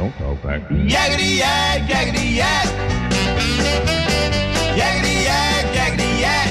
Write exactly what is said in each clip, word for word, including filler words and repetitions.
Don't talk back. Yakety yak, yakety yak. Yakety yak, yakety yak.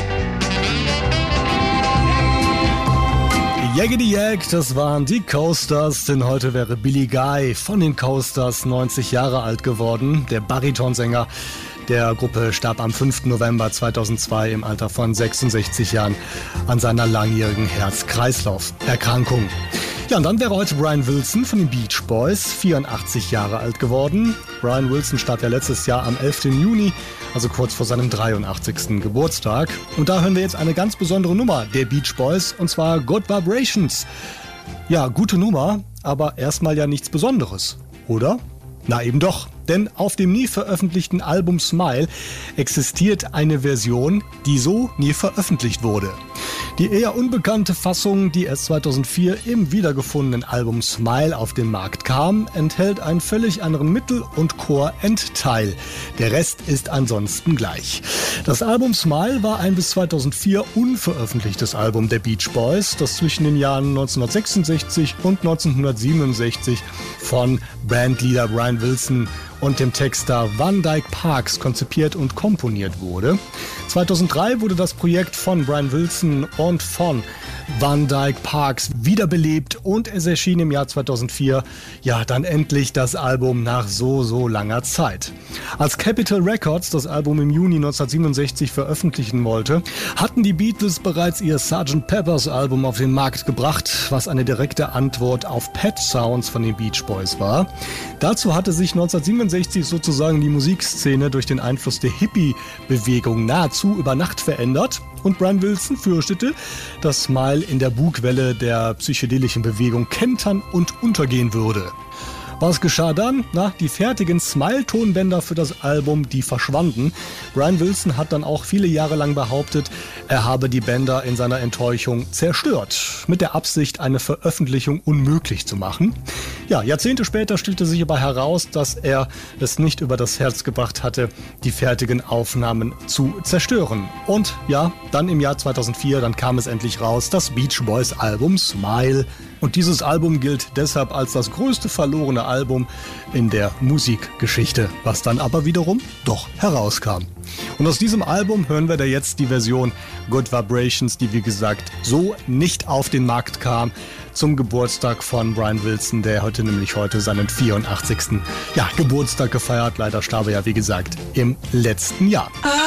Yakety Yak, das waren die Coasters, denn heute wäre Billy Guy von den Coasters neunzig Jahre alt geworden. Der Baritonsänger der Gruppe starb am fünften November zweitausendzwei im Alter von sechsundsechzig Jahren an seiner langjährigen Herz-Kreislauf-Erkrankung. Ja, und dann wäre heute Brian Wilson von den Beach Boys, vierundachtzig Jahre alt geworden. Brian Wilson starb ja letztes Jahr am elften Juni, also kurz vor seinem dreiundachtzigsten Geburtstag. Und da hören wir jetzt eine ganz besondere Nummer der Beach Boys, und zwar Good Vibrations. Ja, gute Nummer, aber erstmal ja nichts Besonderes, oder? Na eben doch, denn auf dem nie veröffentlichten Album Smile existiert eine Version, die so nie veröffentlicht wurde. Die eher unbekannte Fassung, die erst zweitausendvier im wiedergefundenen Album Smile auf den Markt kam, enthält einen völlig anderen Mittel- und Chor-Endteil. Der Rest ist ansonsten gleich. Das Album Smile war ein bis zweitausendvier unveröffentlichtes Album der Beach Boys, das zwischen den Jahren neunzehnhundertsechsundsechzig und neunzehnhundertsiebenundsechzig von Bandleader Brian Wilson und dem Texter Van Dyke Parks konzipiert und komponiert wurde. zweitausenddrei wurde das Projekt von Brian Wilson und von Van Dyke Parks wiederbelebt und es erschien im Jahr zweitausendvier ja dann endlich das Album nach so, so langer Zeit. Als Capitol Records das Album im Juni neunzehnhundertsiebenundsechzig veröffentlichen wollte, hatten die Beatles bereits ihr Sergeant Pepper's Album auf den Markt gebracht, was eine direkte Antwort auf Pet Sounds von den Beach Boys war. Dazu hatte sich neunzehnhundertsiebenundsechzig sozusagen die Musikszene durch den Einfluss der Hippie-Bewegung nahezu über Nacht verändert und Brian Wilson fürchtete, dass Smile in der Bugwelle der psychedelischen Bewegung kentern und untergehen würde. Was geschah dann? Na, die fertigen Smile-Tonbänder für das Album, die verschwanden. Brian Wilson hat dann auch viele Jahre lang behauptet, er habe die Bänder in seiner Enttäuschung zerstört, mit der Absicht, eine Veröffentlichung unmöglich zu machen. Ja, Jahrzehnte später stellte sich aber heraus, dass er es nicht über das Herz gebracht hatte, die fertigen Aufnahmen zu zerstören. Und ja, dann im Jahr zweitausendvier, dann kam es endlich raus, das Beach Boys Album Smile. Und dieses Album gilt deshalb als das größte verlorene Album in der Musikgeschichte, was dann aber wiederum doch herauskam. Und aus diesem Album hören wir da jetzt die Version Good Vibrations, die wie gesagt so nicht auf den Markt kam, zum Geburtstag von Brian Wilson, der heute nämlich heute seinen vierundachtzigsten Ja, Geburtstag gefeiert. Leider starb er ja wie gesagt im letzten Jahr.